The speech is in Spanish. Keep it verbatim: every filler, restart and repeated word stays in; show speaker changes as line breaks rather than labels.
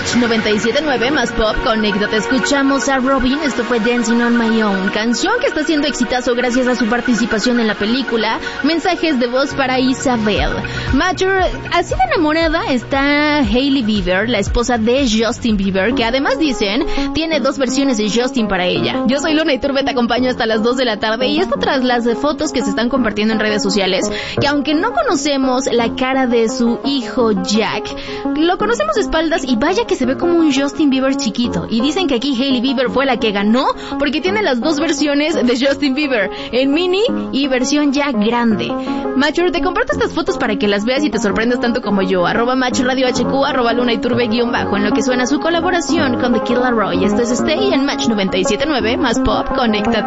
Match noventa y siete punto nueve más Pop, conéctate. Escuchamos a Robyn, esto fue Dancing on My Own, canción que está siendo exitazo gracias a su participación en la película. Mensajes de voz para Isabel. Mature, así de enamorada está Hailey Bieber, la esposa de Justin Bieber, que además dicen tiene dos versiones de Justin para ella. Yo soy Luna Iturbe, te acompaño hasta las dos de la tarde y esto tras las fotos que se están compartiendo en redes sociales, que aunque no conocemos la cara de su hijo Jack, lo conocemos de espaldas y vaya que se ve como un Justin Bieber chiquito. Y dicen que aquí Hailey Bieber fue la que ganó porque tiene las dos versiones de Justin Bieber, en mini y versión ya grande. Mature, te comparto estas fotos para que las veas y te sorprendas tanto como yo. Arroba Macho Radio H Q, arroba Luna Iturbe guión bajo, en lo que suena su colaboración con The Kid Laroi. Esto es Stay en Match noventa y siete punto nueve más Pop, conéctate.